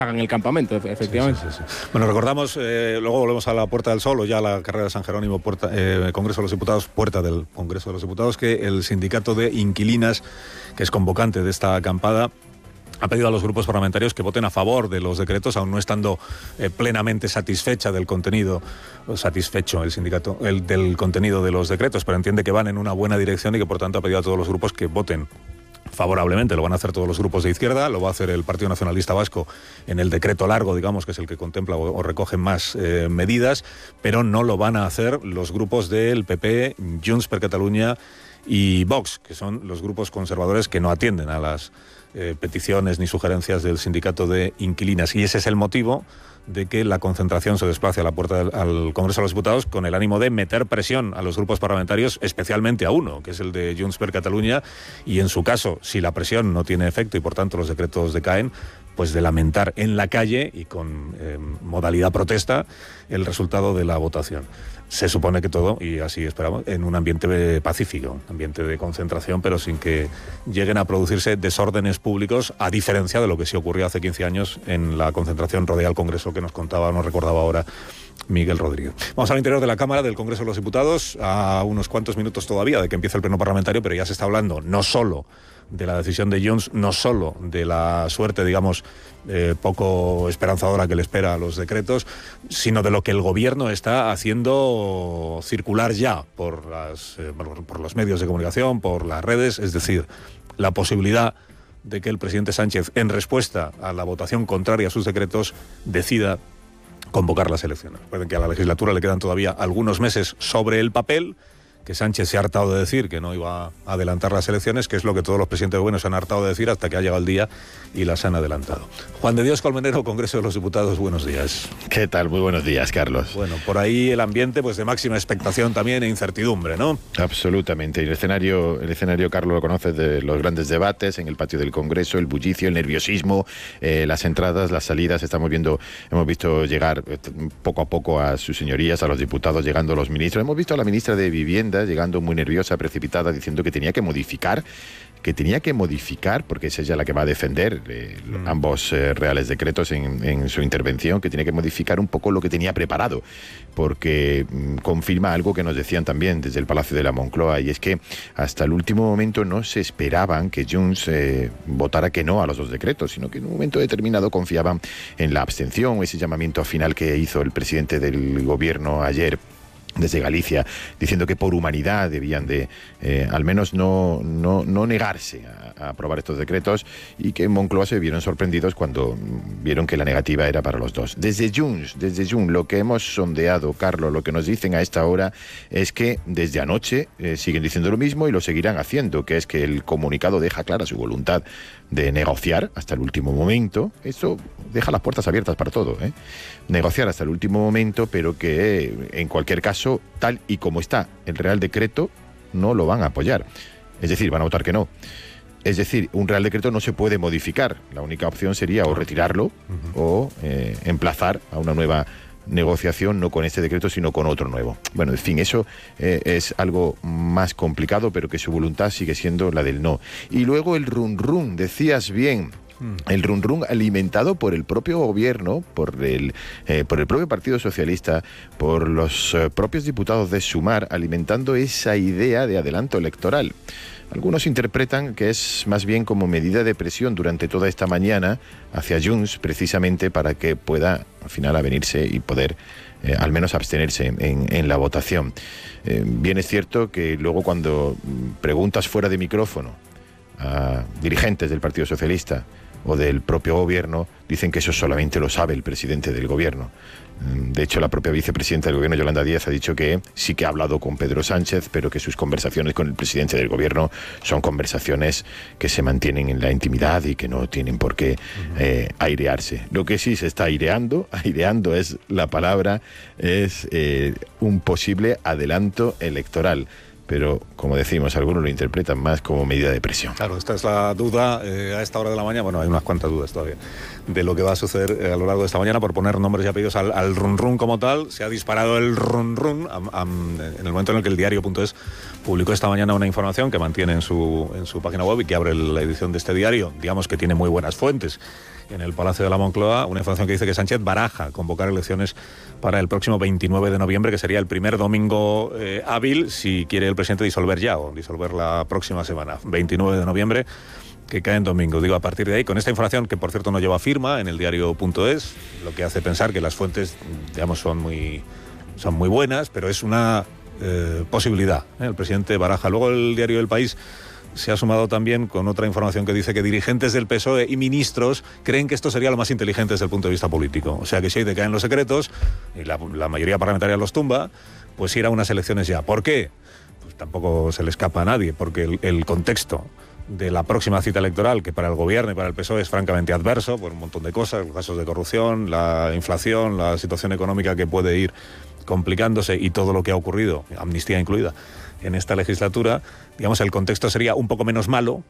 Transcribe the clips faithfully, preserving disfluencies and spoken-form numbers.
hagan el campamento, efectivamente. Sí, sí, sí, sí. Bueno, recordamos, eh, luego volvemos a la Puerta del Sol, o ya a la carrera de San Jerónimo, puerta, eh, Congreso de los Diputados, puerta del Congreso de los Diputados, que el sindicato de inquilinas, que es convocante de esta acampada, ha pedido a los grupos parlamentarios que voten a favor de los decretos, aún no estando eh, plenamente satisfecha del contenido, o satisfecho el sindicato el, del contenido de los decretos, pero entiende que van en una buena dirección y que por tanto ha pedido a todos los grupos que voten favorablemente. Lo van a hacer todos los grupos de izquierda, lo va a hacer el Partido Nacionalista Vasco en el decreto largo, digamos, que es el que contempla o, o recoge más eh, medidas, pero no lo van a hacer los grupos del P P, Junts per Catalunya y Vox, que son los grupos conservadores que no atienden a las eh, peticiones ni sugerencias del sindicato de inquilinas. Y ese es el motivo de que la concentración se desplace a la puerta del, al Congreso de los Diputados con el ánimo de meter presión a los grupos parlamentarios, especialmente a uno, que es el de Junts per Catalunya, y en su caso, si la presión no tiene efecto y por tanto los decretos decaen, pues de lamentar en la calle y con eh, modalidad protesta el resultado de la votación. Se supone que todo, y así esperamos, en un ambiente pacífico, ambiente de concentración, pero sin que lleguen a producirse desórdenes públicos, a diferencia de lo que sí ocurrió hace quince años en la concentración rodea al Congreso que nos contaba, nos recordaba ahora Miguel Rodríguez. Vamos al interior de la Cámara del Congreso de los Diputados, a unos cuantos minutos todavía de que empiece el pleno parlamentario, pero ya se está hablando no solo de la decisión de Junts, no solo de la suerte, digamos, eh, poco esperanzadora que le espera a los decretos, sino de lo que el gobierno está haciendo circular ya por, las, eh, por, por los medios de comunicación, por las redes, es decir, la posibilidad de que el presidente Sánchez, en respuesta a la votación contraria a sus decretos, decida convocar las elecciones. Recuerden que a la legislatura le quedan todavía algunos meses sobre el papel, que Sánchez se ha hartado de decir que no iba a adelantar las elecciones, que es lo que todos los presidentes de gobierno se han hartado de decir hasta que ha llegado el día y las han adelantado. Juan de Dios Colmenero, Congreso de los Diputados, buenos días. ¿Qué tal? Muy buenos días, Carlos. Bueno, por ahí el ambiente pues de máxima expectación también e incertidumbre, ¿no? Absolutamente. El escenario, el escenario, Carlos, lo conoces de los grandes debates en el patio del Congreso, el bullicio, el nerviosismo, eh, las entradas, las salidas. Estamos viendo, hemos visto llegar poco a poco a sus señorías, a los diputados, llegando los ministros. Hemos visto a la ministra de Vivienda llegando muy nerviosa, precipitada, diciendo que tenía que modificar, que tenía que modificar, porque es ella la que va a defender eh, mm. ambos eh, reales decretos en, en su intervención, que tenía que modificar un poco lo que tenía preparado, porque mm, confirma algo que nos decían también desde el Palacio de la Moncloa, y es que hasta el último momento no se esperaban que Junts eh, votara que no a los dos decretos, sino que en un momento determinado confiaban en la abstención, ese llamamiento final que hizo el presidente del gobierno ayer desde Galicia, diciendo que por humanidad debían de, eh, al menos no, no, no negarse a, a aprobar estos decretos, y que en Moncloa se vieron sorprendidos cuando vieron que la negativa era para los dos. Desde Junts, desde Junts, lo que hemos sondeado, Carlos, lo que nos dicen a esta hora es que desde anoche eh, siguen diciendo lo mismo y lo seguirán haciendo, que es que el comunicado deja clara su voluntad de negociar hasta el último momento. Eso deja las puertas abiertas para todo, ¿eh? Negociar hasta el último momento, pero que eh, en cualquier caso, tal y como está el Real Decreto, no lo van a apoyar. Es decir, van a votar que no. Es decir, un Real Decreto no se puede modificar. La única opción sería o retirarlo uh-huh. o eh, emplazar a una nueva negociación, no con este decreto, sino con otro nuevo. Bueno, en fin, eso eh, es algo más complicado, pero que su voluntad sigue siendo la del no. Y luego el run run, decías bien, el run run alimentado por el propio gobierno, por el, eh, por el propio Partido Socialista, por los eh, propios diputados de Sumar, alimentando esa idea de adelanto electoral. Algunos interpretan que es más bien como medida de presión durante toda esta mañana hacia Junts, precisamente para que pueda al final avenirse y poder eh, al menos abstenerse en, en la votación. Eh, bien es cierto que luego cuando preguntas fuera de micrófono a dirigentes del Partido Socialista o del propio gobierno, dicen que eso solamente lo sabe el presidente del gobierno. De hecho, la propia vicepresidenta del gobierno, Yolanda Díaz, ha dicho que sí que ha hablado con Pedro Sánchez, pero que sus conversaciones con el presidente del gobierno son conversaciones que se mantienen en la intimidad y que no tienen por qué eh, airearse. Lo que sí se está aireando, aireando es la palabra, es eh, un posible adelanto electoral. Pero, como decimos, algunos lo interpretan más como medida de presión. Claro, esta es la duda eh, a esta hora de la mañana. Bueno, hay unas cuantas dudas todavía de lo que va a suceder eh, a lo largo de esta mañana. Por poner nombres y apellidos al, al run run como tal, se ha disparado el run run a, a, en el momento en el que el diario punto es publicó esta mañana una información que mantiene en su, en su página web y que abre la edición de este diario, digamos que tiene muy buenas fuentes en el Palacio de la Moncloa una información que dice que Sánchez baraja convocar elecciones para el próximo veintinueve de noviembre, que sería el primer domingo eh, hábil si quiere el presidente disolver ya o disolver la próxima semana. veintinueve de noviembre, que cae en domingo. Digo, a partir de ahí, con esta información, que por cierto no lleva firma en el diario punto es, lo que hace pensar que las fuentes, digamos, son muy, son muy buenas, pero es una eh, posibilidad, ¿eh? El presidente baraja. Luego el diario El País se ha sumado también con otra información que dice que dirigentes del P S O E y ministros creen que esto sería lo más inteligente desde el punto de vista político. O sea que si hoy decaen los secretos, y la, la mayoría parlamentaria los tumba, pues ir a unas elecciones ya. ¿Por qué? Pues tampoco se le escapa a nadie, porque el, el contexto de la próxima cita electoral, que para el gobierno y para el P S O E es francamente adverso, por un montón de cosas, los casos de corrupción, la inflación, la situación económica que puede ir complicándose y todo lo que ha ocurrido, amnistía incluida, en esta legislatura, digamos, el contexto sería un poco menos malo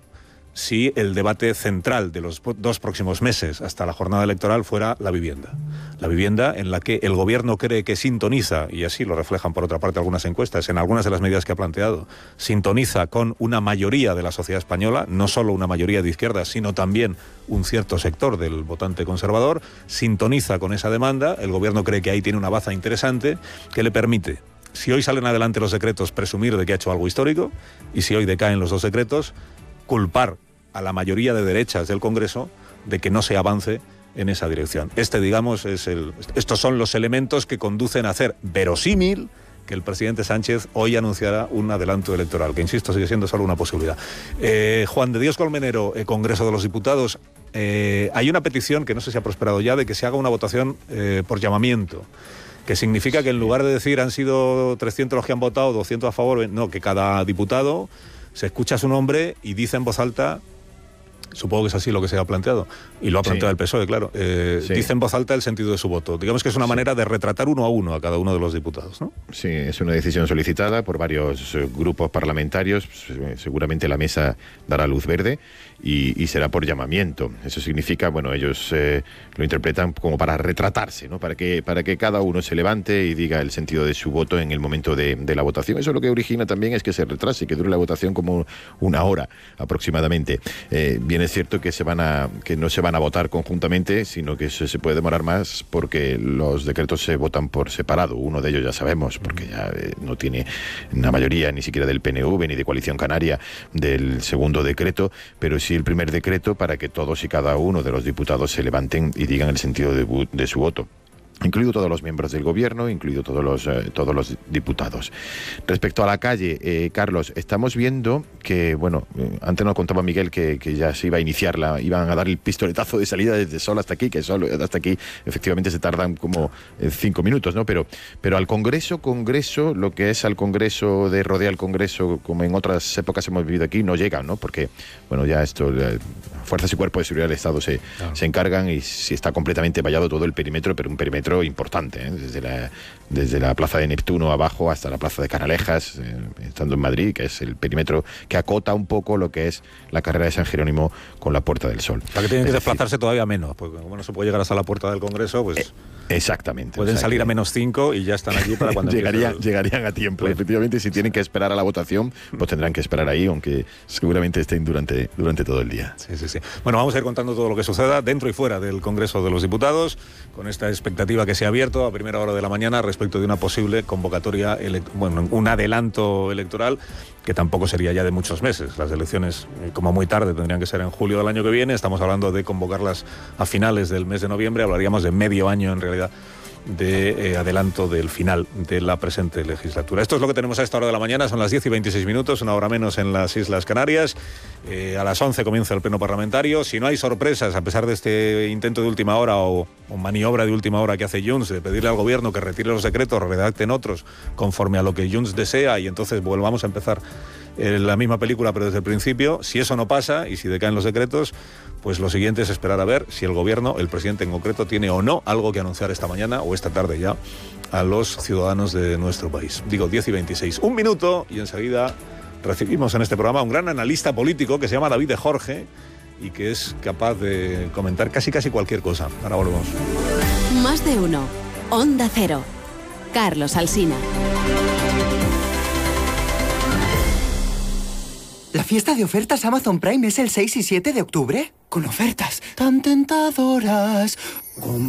si el debate central de los dos próximos meses hasta la jornada electoral fuera la vivienda. La vivienda en la que el gobierno cree que sintoniza, y así lo reflejan por otra parte algunas encuestas, en algunas de las medidas que ha planteado, sintoniza con una mayoría de la sociedad española, no solo una mayoría de izquierdas, sino también un cierto sector del votante conservador, sintoniza con esa demanda, el gobierno cree que ahí tiene una baza interesante que le permite, si hoy salen adelante los decretos, presumir de que ha hecho algo histórico, y si hoy decaen los dos decretos, culpar a la mayoría de derechas del Congreso de que no se avance en esa dirección. Este, digamos, es el, estos son los elementos que conducen a hacer verosímil que el presidente Sánchez hoy anunciará un adelanto electoral, que insisto, sigue siendo solo una posibilidad. Eh, Juan de Dios Colmenero, eh, Congreso de los Diputados, eh, hay una petición que no sé si ha prosperado ya de que se haga una votación eh, por llamamiento, que significa que en lugar de decir han sido trescientos los que han votado, doscientos a favor, no, que cada diputado se escucha su nombre y dice en voz alta, supongo que es así lo que se ha planteado, y lo ha planteado sí. el P S O E, claro, eh, sí. dice en voz alta el sentido de su voto. Digamos que es una sí. manera de retratar uno a uno a cada uno de los diputados, ¿no? Sí, es una decisión solicitada por varios eh, grupos parlamentarios, seguramente la mesa dará luz verde, y, y será por llamamiento. Eso significa, bueno, ellos eh, lo interpretan como para retratarse, ¿no? Para que, para que cada uno se levante y diga el sentido de su voto en el momento de, de la votación. Eso lo que origina también es que se retrase, que dure la votación como una hora aproximadamente. Eh, bien es cierto que se van a que no se van a votar conjuntamente, sino que se, se puede demorar más porque los decretos se votan por separado. Uno de ellos ya sabemos, porque ya eh, no tiene una mayoría ni siquiera del P N V ni de Coalición Canaria del segundo decreto, pero sí el primer decreto para que todos y cada uno de los diputados se levanten y digan el sentido de, de su voto. Incluido todos los miembros del gobierno, incluido todos los eh, todos los diputados. Respecto a la calle, eh, Carlos, estamos viendo que, bueno, eh, antes nos contaba Miguel que, que ya se iba a iniciar, la, iban a dar el pistoletazo de salida desde Sol hasta aquí, que Sol hasta aquí efectivamente se tardan como eh, cinco minutos, ¿no? Pero, pero al Congreso, Congreso, lo que es al Congreso de rodea al Congreso, como en otras épocas hemos vivido aquí, no llegan, ¿no? Porque, bueno, ya esto, eh, fuerzas y cuerpos de seguridad del Estado se, claro. se encargan y si está completamente vallado todo el perímetro, pero un perímetro importante, ¿eh? desde la desde la plaza de Neptuno abajo hasta la plaza de Canalejas, eh, estando en Madrid, que es el perímetro que acota un poco lo que es la carrera de San Jerónimo con la Puerta del Sol. Para que tienen es que desplazarse decir, todavía menos, porque como no se puede llegar hasta la puerta del Congreso, pues... Eh, exactamente. Pueden o sea, salir que, a menos cinco y ya están allí para cuando... llegarían, el... llegarían a tiempo, pues, efectivamente, si tienen que esperar a la votación, pues tendrán que esperar ahí, aunque seguramente estén durante, durante todo el día. Sí, sí, sí. Bueno, vamos a ir contando todo lo que suceda dentro y fuera del Congreso de los Diputados, con esta expectativa que se ha abierto a primera hora de la mañana respecto de una posible convocatoria, bueno, un adelanto electoral que tampoco sería ya de muchos meses. Las elecciones, como muy tarde, tendrían que ser en julio del año que viene. Estamos hablando de convocarlas a finales del mes de noviembre. Hablaríamos de medio año, en realidad, de eh, adelanto del final de la presente legislatura. Esto es lo que tenemos a esta hora de la mañana. Son las diez y veintiséis minutos, una hora menos en las Islas Canarias. Eh, a las once comienza el pleno parlamentario. Si no hay sorpresas, a pesar de este intento de última hora o, o maniobra de última hora que hace Junts de pedirle al gobierno que retire los decretos, redacten otros conforme a lo que Junts desea y entonces volvamos a empezar eh, la misma película pero desde el principio, si eso no pasa y si decaen los decretos, pues lo siguiente es esperar a ver si el gobierno, el presidente en concreto, tiene o no algo que anunciar esta mañana o esta tarde ya a los ciudadanos de nuestro país. Digo, diez y veintiséis. Un minuto y enseguida recibimos en este programa a un gran analista político que se llama David de Jorge y que es capaz de comentar casi casi cualquier cosa. Ahora volvemos. Más de uno. Onda Cero. Carlos Alsina. La fiesta de ofertas Amazon Prime es el seis y siete de octubre. Con ofertas tan tentadoras como